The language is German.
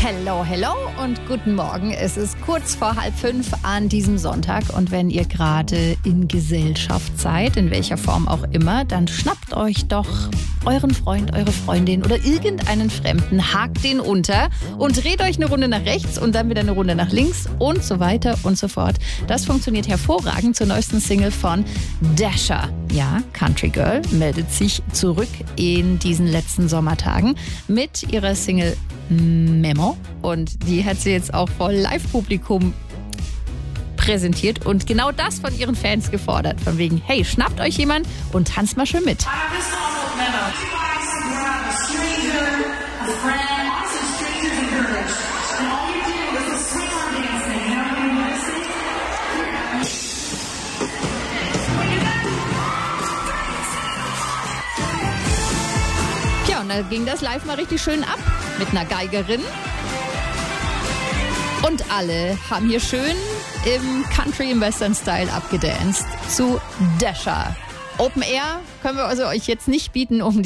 Hello, hello und guten Morgen. Es ist kurz vor 4:30 an diesem Sonntag und wenn ihr gerade in Gesellschaft seid, in welcher Form auch immer, dann schnappt euch doch euren Freund, eure Freundin oder irgendeinen Fremden, hakt den unter und dreht euch eine Runde nach rechts und dann wieder eine Runde nach links und so weiter und so fort. Das funktioniert hervorragend zur neuesten Single von Dasha. Ja, Country Girl meldet sich zurück in diesen letzten Sommertagen mit ihrer Single Memo und die hat sie jetzt auch vor Live-Publikum präsentiert und genau das von ihren Fans gefordert. Von wegen, hey, schnappt euch jemand und tanzt mal schön mit. Ja, und da ging das live mal richtig schön ab mit einer Geigerin. Und alle haben hier schön im Country im Western Style abgedanced zu Dasha. Open Air können wir also euch jetzt nicht bieten, um